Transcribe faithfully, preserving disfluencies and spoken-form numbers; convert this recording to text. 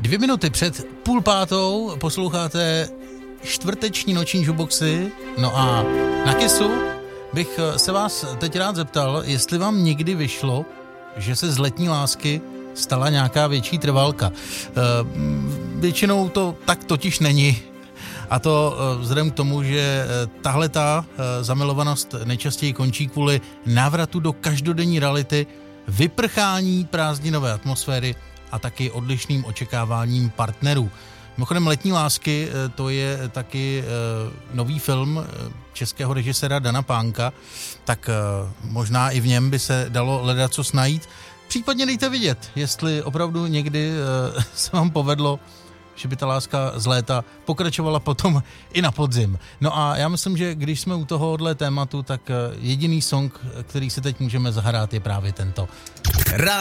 Dvě minuty před půl pátou posloucháte čtvrteční noční jukeboxy. No a na Kissu bych se vás teď rád zeptal, jestli vám někdy vyšlo, že se z letní lásky stala nějaká větší trvalka. E, většinou to tak totiž není. A to vzhledem k tomu, že tahleta zamilovanost nejčastěji končí kvůli návratu do každodenní reality, vyprchání prázdninové atmosféry a taky odlišným očekáváním partnerů. Mimochodem Letní lásky, to je taky nový film českého režiséra Dana Pánka, tak možná i v něm by se dalo ledacos najít. Případně dejte vidět, jestli opravdu někdy se vám povedlo, že by ta láska z léta pokračovala potom i na podzim. No a já myslím, že když jsme u tohohle tématu, tak jediný song, který si teď můžeme zahrát, je právě tento.